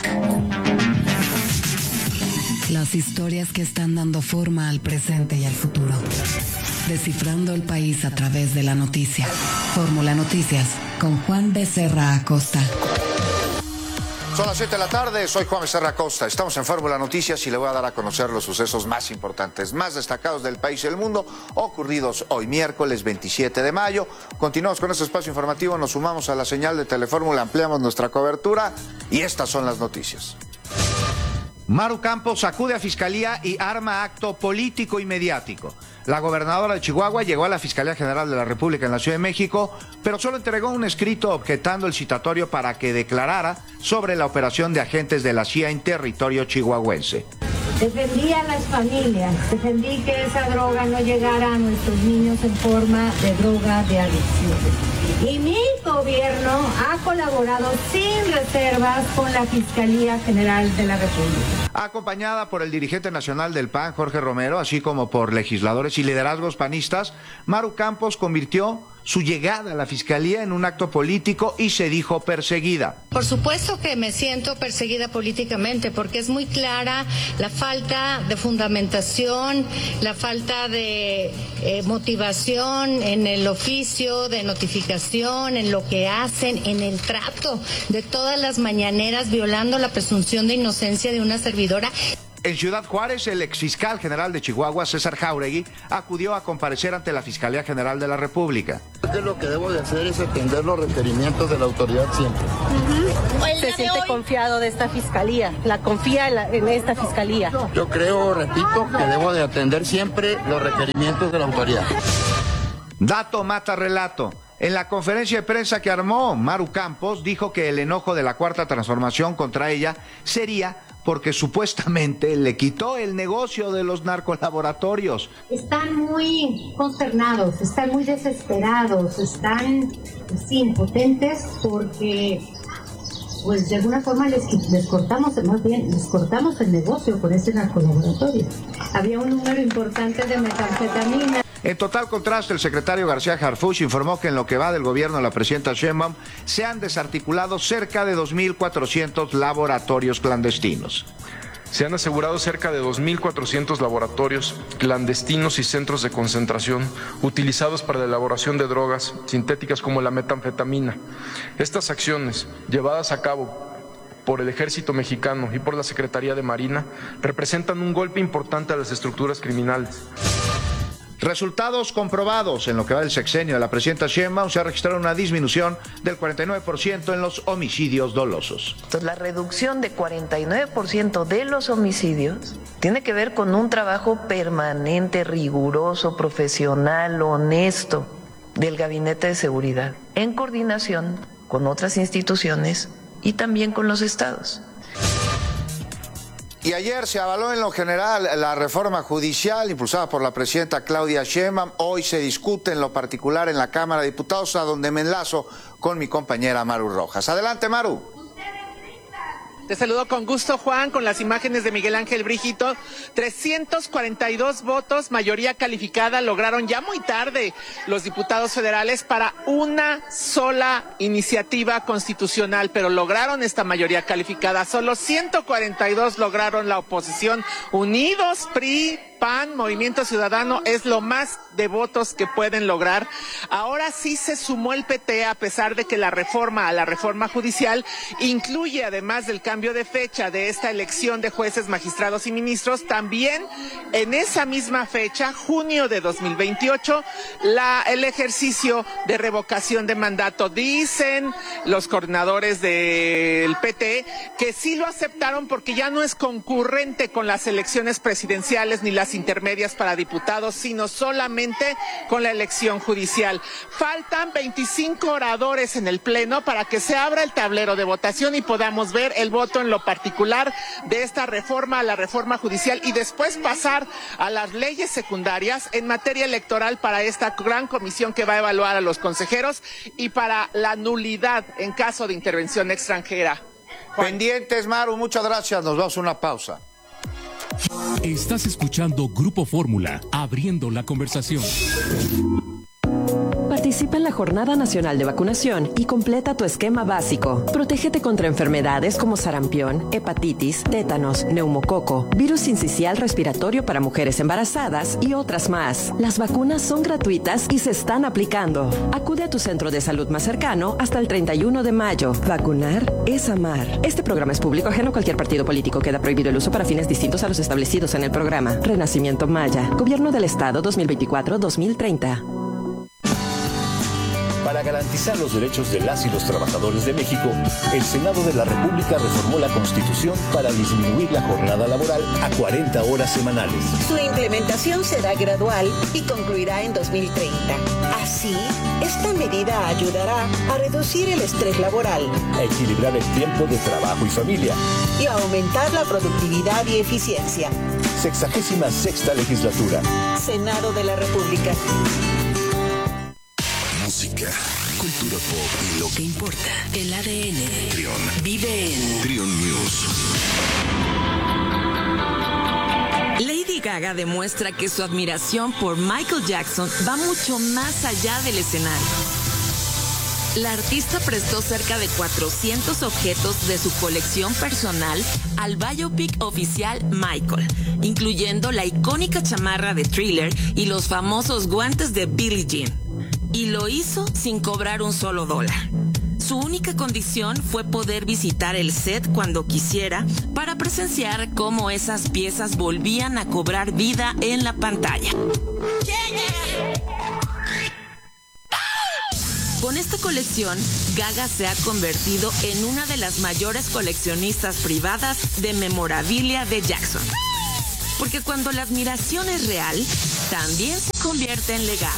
las historias que están dando forma al presente y al futuro. Descifrando el país a través de la noticia. Fórmula Noticias con Juan Becerra Acosta. Son las 7 de la tarde, soy Juan Becerra Acosta. Estamos en Fórmula Noticias y le voy a dar a conocer los sucesos más importantes, más destacados del país y del mundo, ocurridos hoy miércoles 27 de mayo. Continuamos con este espacio informativo, nos sumamos a la señal de Telefórmula, ampliamos nuestra cobertura y estas son las noticias. Maru Campos acude a Fiscalía y arma acto político y mediático. La gobernadora de Chihuahua llegó a la Fiscalía General de la República en la Ciudad de México, pero solo entregó un escrito objetando el citatorio para que declarara sobre la operación de agentes de la CIA en territorio chihuahuense. Defendí a las familias, defendí que esa droga no llegara a nuestros niños en forma de droga de adicción. Y mi gobierno ha colaborado sin reservas con la Fiscalía General de la República. Acompañada por el dirigente nacional del PAN, Jorge Romero, así como por legisladores y liderazgos panistas, Maru Campos convirtió su llegada a la Fiscalía en un acto político y se dijo perseguida. Por supuesto que me siento perseguida políticamente porque es muy clara la falta de fundamentación, la falta de motivación en el oficio, de notificación, en lo que hacen, en el trato de todas las mañaneras, violando la presunción de inocencia de una servidora. En Ciudad Juárez, el exfiscal general de Chihuahua, César Jáuregui, acudió a comparecer ante la Fiscalía General de la República. Lo que debo de hacer es atender los requerimientos de la autoridad siempre. ¿Se siente confiado de esta fiscalía? ¿La confía en esta fiscalía? Yo creo, repito, que debo de atender siempre los requerimientos de la autoridad. Dato mata relato. En la conferencia de prensa que armó, Maru Campos dijo que el enojo de la Cuarta Transformación contra ella sería porque supuestamente le quitó el negocio de los narcolaboratorios. Están muy consternados, están muy desesperados, están impotentes porque, pues de alguna forma les cortamos el negocio con ese narcolaboratorio. Había un número importante de metanfetamina. En total contraste, el secretario García Harfuch informó que en lo que va del gobierno de la presidenta Sheinbaum se han desarticulado cerca de 2.400 laboratorios clandestinos. Se han asegurado cerca de 2.400 laboratorios clandestinos y centros de concentración utilizados para la elaboración de drogas sintéticas como la metanfetamina. Estas acciones, llevadas a cabo por el Ejército Mexicano y por la Secretaría de Marina, representan un golpe importante a las estructuras criminales. Resultados comprobados. En lo que va del sexenio de la presidenta Sheinbaum se ha registrado una disminución del 49% en los homicidios dolosos. Entonces, la reducción de 49% de los homicidios tiene que ver con un trabajo permanente, riguroso, profesional, honesto del Gabinete de Seguridad, en coordinación con otras instituciones y también con los estados. Y ayer se avaló en lo general la reforma judicial impulsada por la presidenta Claudia Sheinbaum. Hoy se discute en lo particular en la Cámara de Diputados, a donde me enlazo con mi compañera Maru Rojas. Adelante, Maru. Te saludo con gusto, Juan, con las imágenes de Miguel Ángel Brígido. 342 votos, mayoría calificada, lograron ya muy tarde los diputados federales para una sola iniciativa constitucional, pero lograron esta mayoría calificada. Solo 142 lograron la oposición. Unidos, PRI, PAN, Movimiento Ciudadano, es lo más de votos que pueden lograr. Ahora sí se sumó el PT, a pesar de que la reforma a la reforma judicial incluye, además del cambio de fecha de esta elección de jueces, magistrados y ministros, también en esa misma fecha, junio de 2028, el ejercicio de revocación de mandato. Dicen los coordinadores del PT que sí lo aceptaron porque ya no es concurrente con las elecciones presidenciales ni las intermedias para diputados, sino solamente con la elección judicial. Faltan 25 oradores en el Pleno para que se abra el tablero de votación y podamos ver el voto en lo particular de esta reforma a la reforma judicial y después pasar a las leyes secundarias en materia electoral para esta gran comisión que va a evaluar a los consejeros y para la nulidad en caso de intervención extranjera. Pendientes, Maru, muchas gracias. Nos vamos a una pausa. Estás escuchando Grupo Fórmula, abriendo la conversación. Participa en la Jornada Nacional de Vacunación y completa tu esquema básico. Protégete contra enfermedades como sarampión, hepatitis, tétanos, neumococo, virus sincicial respiratorio para mujeres embarazadas y otras más. Las vacunas son gratuitas y se están aplicando. Acude a tu centro de salud más cercano hasta el 31 de mayo. Vacunar es amar. Este programa es público ajeno a cualquier partido político. Queda prohibido el uso para fines distintos a los establecidos en el programa. Renacimiento Maya. Gobierno del Estado 2024-2030. Para garantizar los derechos de las y los trabajadores de México, el Senado de la República reformó la Constitución para disminuir la jornada laboral a 40 horas semanales. Su implementación será gradual y concluirá en 2030. Así, esta medida ayudará a reducir el estrés laboral, a equilibrar el tiempo de trabajo y familia y a aumentar la productividad y eficiencia. 66ª legislatura. Senado de la República. Música, cultura pop y lo que importa. El ADN. Trión. Vive en Trión News. Gaga demuestra que su admiración por Michael Jackson va mucho más allá del escenario. La artista prestó cerca de 400 objetos de su colección personal al biopic oficial Michael, incluyendo la icónica chamarra de Thriller y los famosos guantes de Billie Jean. Y lo hizo sin cobrar un solo $1. Su única condición fue poder visitar el set cuando quisiera para presenciar cómo esas piezas volvían a cobrar vida en la pantalla. Con esta colección, Gaga se ha convertido en una de las mayores coleccionistas privadas de memorabilia de Jackson. Porque cuando la admiración es real, también se convierte en legado.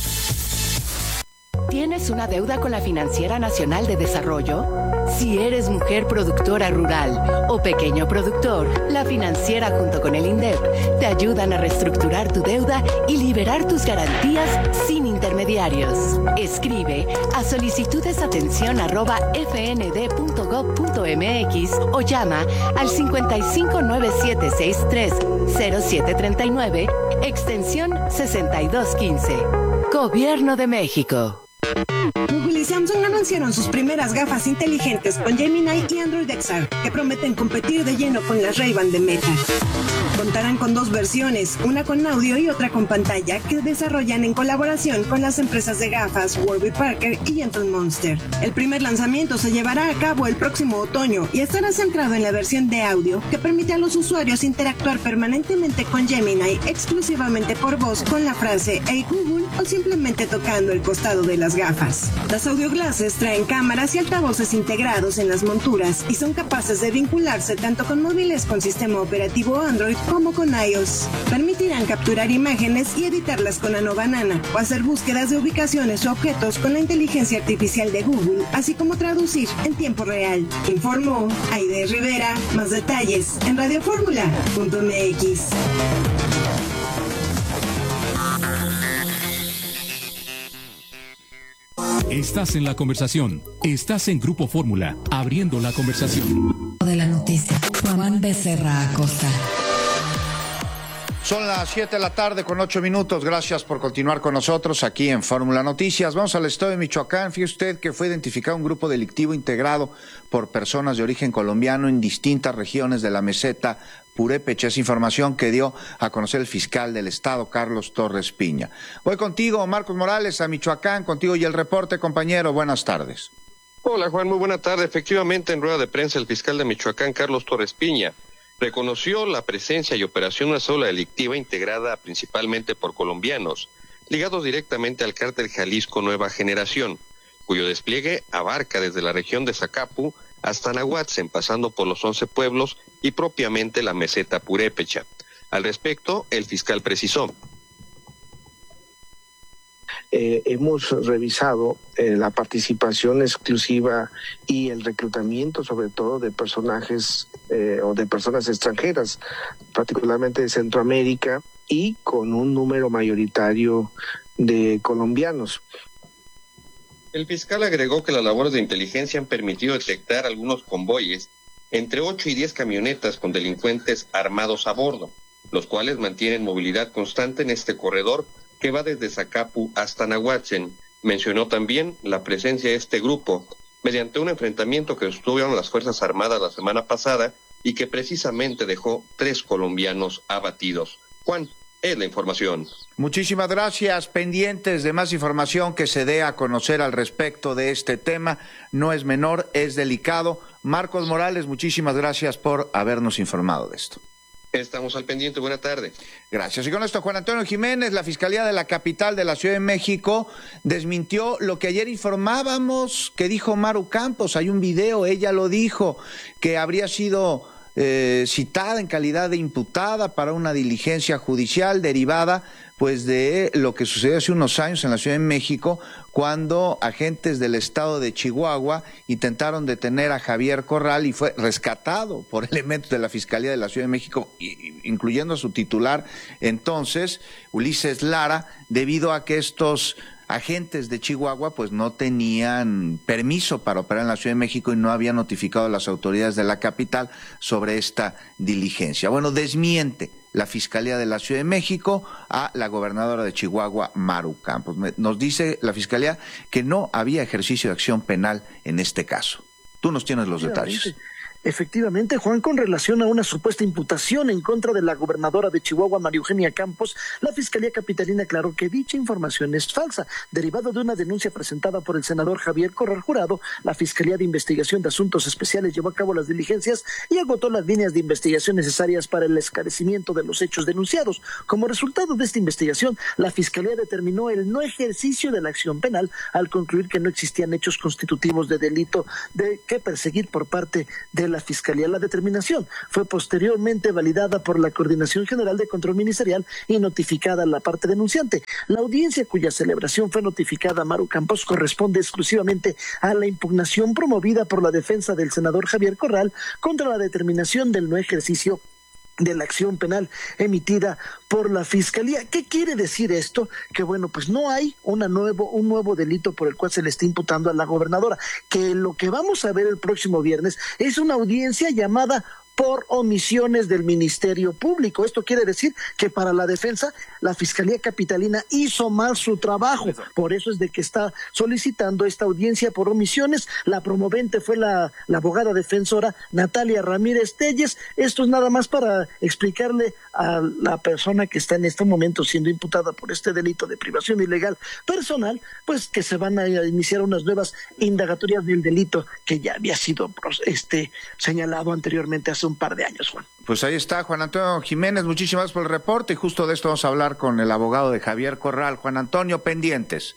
¿Tienes una deuda con la Financiera Nacional de Desarrollo? Si eres mujer productora rural o pequeño productor, la Financiera junto con el INDEP te ayudan a reestructurar tu deuda y liberar tus garantías sin intermediarios. Escribe a solicitudesatención@fnd.gov.mx o llama al 5597630739, extensión 6215. Gobierno de México. Google y Samsung anunciaron sus primeras gafas inteligentes con Gemini y Android XR, que prometen competir de lleno con las Ray-Ban de Meta. Contarán con 2 versiones, una con audio y otra con pantalla, que desarrollan en colaboración con las empresas de gafas Warby Parker y Gentle Monster. El primer lanzamiento se llevará a cabo el próximo otoño y estará centrado en la versión de audio, que permite a los usuarios interactuar permanentemente con Gemini exclusivamente por voz con la frase "Hey Google" o simplemente tocando el costado de las gafas. Las audio glasses traen cámaras y altavoces integrados en las monturas y son capaces de vincularse tanto con móviles con sistema operativo Android como con iOS. Permitirán capturar imágenes y editarlas con Nano Banana o hacer búsquedas de ubicaciones o objetos con la inteligencia artificial de Google, así como traducir en tiempo real. Informó Aide Rivera. Más detalles en radioformula.mx. Estás en la conversación. Estás en Grupo Fórmula, abriendo la conversación. De la noticia, Juan Becerra Acosta. Son las 7 de la tarde con 8 minutos. Gracias por continuar con nosotros aquí en Fórmula Noticias. Vamos al estado de Michoacán. Fíjese usted que fue identificado un grupo delictivo integrado por personas de origen colombiano en distintas regiones de la meseta Purépecha. Es información que dio a conocer el fiscal del estado, Carlos Torres Piña. Voy contigo, Marcos Morales, a Michoacán, contigo y el reporte, compañero. Buenas tardes. Hola, Juan, muy buena tarde. Efectivamente, en rueda de prensa, el fiscal de Michoacán, Carlos Torres Piña, reconoció la presencia y operación de una célula delictiva integrada principalmente por colombianos, ligados directamente al cártel Jalisco Nueva Generación, cuyo despliegue abarca desde la región de Zacapu hasta Nahuatzen, pasando por los 11 pueblos y propiamente la meseta Purépecha. Al respecto, el fiscal precisó: hemos revisado la participación exclusiva y el reclutamiento sobre todo de personajes o de personas extranjeras, particularmente de Centroamérica, y con un número mayoritario de colombianos. El fiscal agregó que las labores de inteligencia han permitido detectar algunos convoyes, entre 8 y 10 camionetas con delincuentes armados a bordo, los cuales mantienen movilidad constante en este corredor que va desde Zacapu hasta Nahuatzen. Mencionó también la presencia de este grupo mediante un enfrentamiento que sostuvieron las Fuerzas Armadas la semana pasada y que precisamente dejó 3 colombianos abatidos. Juan, es la información. Muchísimas gracias. Pendientes de más información que se dé a conocer al respecto de este tema. No es menor, es delicado. Marcos Morales, muchísimas gracias por habernos informado de esto. Estamos al pendiente. Buena tarde. Gracias. Y con esto, Juan Antonio Jiménez, la Fiscalía de la capital de la Ciudad de México desmintió lo que ayer informábamos que dijo Maru Campos. Hay un video, ella lo dijo, que habría sido citada en calidad de imputada para una diligencia judicial derivada pues de lo que sucedió hace unos años en la Ciudad de México, cuando agentes del estado de Chihuahua intentaron detener a Javier Corral y fue rescatado por elementos de la Fiscalía de la Ciudad de México, incluyendo a su titular entonces, Ulises Lara, debido a que estos agentes de Chihuahua pues no tenían permiso para operar en la Ciudad de México y no habían notificado a las autoridades de la capital sobre esta diligencia. Bueno, desmiente la Fiscalía de la Ciudad de México a la gobernadora de Chihuahua, Maru Campos. Nos dice la Fiscalía que no había ejercicio de acción penal en este caso. Tú nos tienes los detalles. Efectivamente, Juan, con relación a una supuesta imputación en contra de la gobernadora de Chihuahua, María Eugenia Campos, la Fiscalía Capitalina aclaró que dicha información es falsa. Derivado de una denuncia presentada por el senador Javier Corral Jurado, la Fiscalía de Investigación de Asuntos Especiales llevó a cabo las diligencias y agotó las líneas de investigación necesarias para el esclarecimiento de los hechos denunciados. Como resultado de esta investigación, la Fiscalía determinó el no ejercicio de la acción penal al concluir que no existían hechos constitutivos de delito de que perseguir por parte de la Fiscalía. La determinación fue posteriormente validada por la Coordinación General de Control Ministerial y notificada a la parte denunciante. La audiencia cuya celebración fue notificada a Maru Campos corresponde exclusivamente a la impugnación promovida por la defensa del senador Javier Corral contra la determinación del no ejercicio de la acción penal emitida por la Fiscalía. ¿Qué quiere decir esto? Que bueno, pues no hay un nuevo delito por el cual se le está imputando a la gobernadora, que lo que vamos a ver el próximo viernes es una audiencia llamada por omisiones del Ministerio Público. Esto quiere decir que para la defensa, la Fiscalía Capitalina hizo mal su trabajo. Por eso es de que está solicitando esta audiencia por omisiones. La promovente fue la abogada defensora Natalia Ramírez Telles. Esto es nada más para explicarle a la persona que está en este momento siendo imputada por este delito de privación ilegal personal, pues que se van a iniciar unas nuevas indagatorias del delito que ya había sido señalado anteriormente hace un par de años, Juan. Pues ahí está Juan Antonio Jiménez, muchísimas gracias por el reporte y justo de esto vamos a hablar con el abogado de Javier Corral. Juan Antonio, pendientes.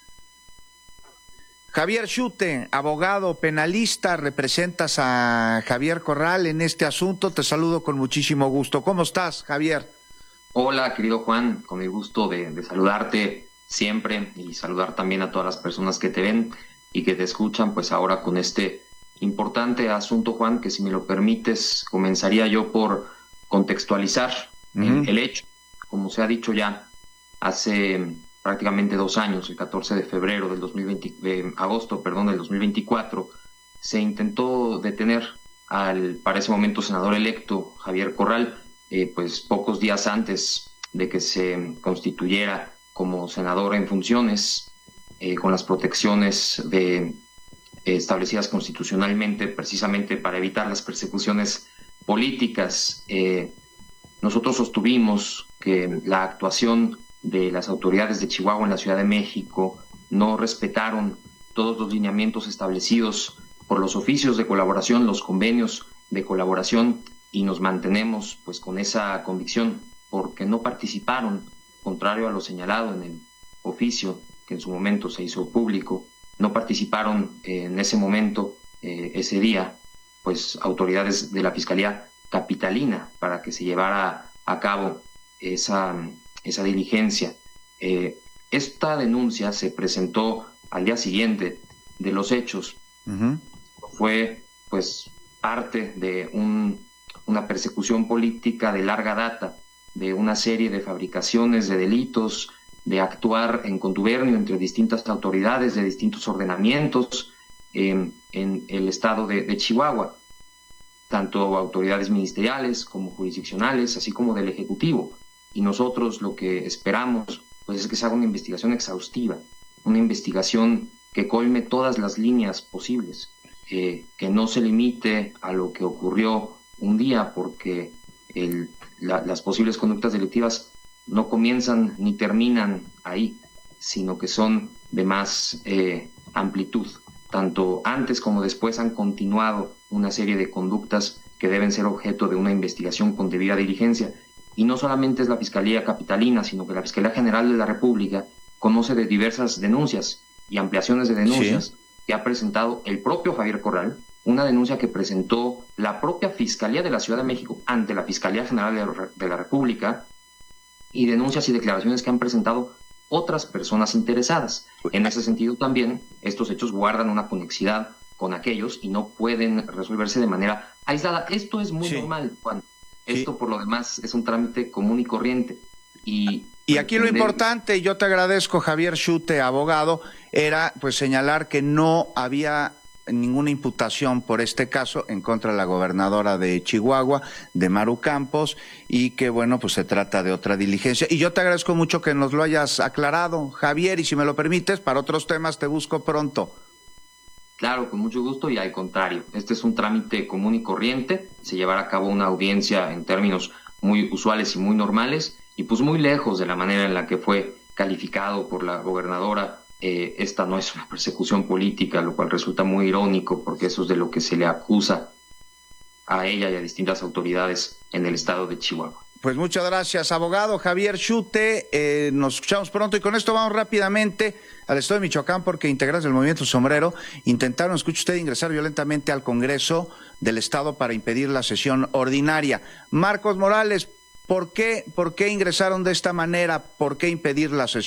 Javier Schute, abogado penalista, representas a Javier Corral en este asunto, te saludo con muchísimo gusto. ¿Cómo estás, Javier? Hola, querido Juan, con el gusto de saludarte siempre y saludar también a todas las personas que te ven y que te escuchan, pues ahora con este importante asunto, Juan, que si me lo permites, comenzaría yo por contextualizar el hecho. Como se ha dicho ya, hace prácticamente 2 años, el 14 de febrero del agosto del 2024, se intentó detener al, para ese momento, senador electo Javier Corral, pues pocos días antes de que se constituyera como senador en funciones, con las protecciones establecidas constitucionalmente, precisamente para evitar las persecuciones políticas. Nosotros sostuvimos que la actuación de las autoridades de Chihuahua en la Ciudad de México no respetaron todos los lineamientos establecidos por los oficios de colaboración, los convenios de colaboración, y nos mantenemos pues con esa convicción porque no participaron, contrario a lo señalado en el oficio que en su momento se hizo público, no participaron en ese momento, ese día, pues autoridades de la Fiscalía Capitalina para que se llevara a cabo esa diligencia. Esta denuncia se presentó al día siguiente de los hechos. Fue pues parte de una persecución política de larga data, de una serie de fabricaciones de delitos, de actuar en contubernio entre distintas autoridades de distintos ordenamientos en el estado de Chihuahua, tanto autoridades ministeriales como jurisdiccionales, así como del Ejecutivo. Y nosotros lo que esperamos pues es que se haga una investigación exhaustiva, una investigación que colme todas las líneas posibles, que no se limite a lo que ocurrió un día, porque las posibles conductas delictivas no comienzan ni terminan ahí, sino que son de más amplitud. Tanto antes como después han continuado una serie de conductas que deben ser objeto de una investigación con debida diligencia. Y no solamente es la Fiscalía Capitalina, sino que la Fiscalía General de la República conoce de diversas denuncias y ampliaciones de denuncias que ha presentado el propio Javier Corral, una denuncia que presentó la propia Fiscalía de la Ciudad de México ante la Fiscalía General de la República, y denuncias y declaraciones que han presentado otras personas interesadas. En ese sentido también, estos hechos guardan una conexidad con aquellos y no pueden resolverse de manera aislada. Esto es muy normal, Juan. Esto, por lo demás, es un trámite común y corriente. Y aquí lo importante, yo te agradezco, Javier Schute, abogado, era pues señalar que no había ninguna imputación por este caso en contra de la gobernadora de Chihuahua, de Maru Campos, y que bueno, pues se trata de otra diligencia. Y yo te agradezco mucho que nos lo hayas aclarado, Javier, y si me lo permites, para otros temas te busco pronto. Claro, con mucho gusto, y al contrario, este es un trámite común y corriente, se llevará a cabo una audiencia en términos muy usuales y muy normales, y pues muy lejos de la manera en la que fue calificado por la gobernadora. Esta no es una persecución política, lo cual resulta muy irónico, porque eso es de lo que se le acusa a ella y a distintas autoridades en el estado de Chihuahua. Pues muchas gracias, abogado Javier Schute. Nos escuchamos pronto, y con esto vamos rápidamente al estado de Michoacán, porque integrantes del Movimiento Sombrero intentaron, escuche usted, ingresar violentamente al Congreso del Estado para impedir la sesión ordinaria. Marcos Morales, ¿por qué ingresaron de esta manera? ¿Por qué impedir la sesión?